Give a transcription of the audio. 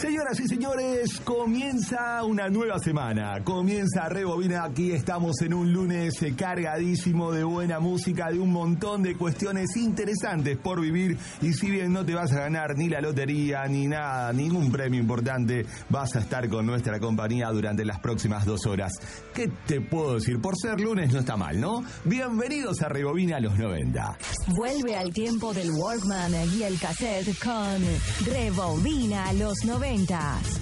Señoras y señores, comienza una nueva semana, comienza Rebobina, aquí estamos en un lunes cargadísimo de buena música, de un montón de cuestiones interesantes por vivir, y si bien no te vas a ganar ni la lotería ni nada, ningún premio importante, vas a estar con nuestra compañía durante las próximas 2 horas. ¿Qué te puedo decir? Por ser lunes no está mal, ¿no? Bienvenidos a Rebobina los 90. Vuelve al tiempo del Walkman y el cassette con Rebobina los 90.